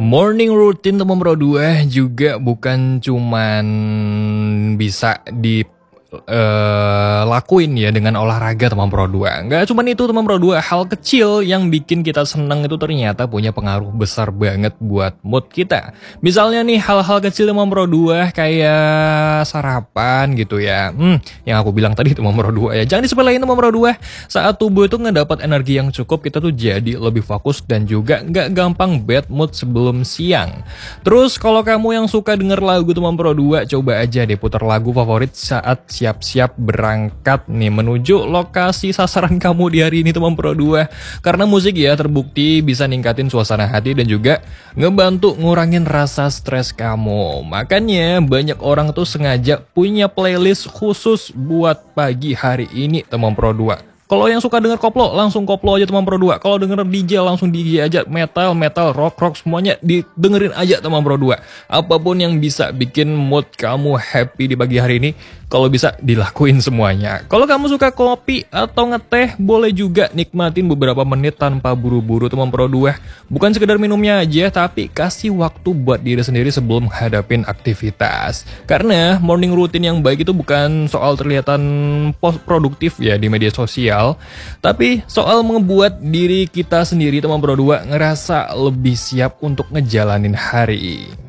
Morning routine teman Pro 2 juga bukan cuman bisa lakuin ya dengan olahraga teman Pro 2. Nggak cuman itu teman Pro 2, hal kecil yang bikin kita seneng itu ternyata punya pengaruh besar banget buat mood kita. Misalnya nih hal-hal kecil teman Pro 2 kayak sarapan gitu ya. Yang aku bilang tadi teman Pro 2 ya. Jangan disepelein teman Pro 2. Saat tubuh itu ngedapat energi yang cukup, kita tuh jadi lebih fokus dan juga nggak gampang bad mood sebelum siang. Terus kalau kamu yang suka denger lagu teman Pro 2, coba aja deh putar lagu favorit saat siap-siap berangkat nih menuju lokasi sasaran kamu di hari ini teman Pro 2. Karena musik ya terbukti bisa ningkatin suasana hati dan juga ngebantu ngurangin rasa stres kamu. Makanya banyak orang tuh sengaja punya playlist khusus buat pagi hari ini teman Pro 2. Kalau yang suka denger koplo, langsung koplo aja teman Pro 2. Kalau denger DJ, langsung DJ aja. Metal, rock, semuanya didengerin aja teman Pro 2. Apapun yang bisa bikin mood kamu happy di pagi hari ini, kalau bisa dilakuin semuanya. Kalau kamu suka kopi atau ngeteh, boleh juga nikmatin beberapa menit tanpa buru-buru teman Pro 2. Bukan sekedar minumnya aja, tapi kasih waktu buat diri sendiri sebelum menghadapin aktivitas. Karena morning routine yang baik itu bukan soal terlihatan produktif ya di media sosial, tapi soal membuat diri kita sendiri teman Pro 2 ngerasa lebih siap untuk ngejalanin hari.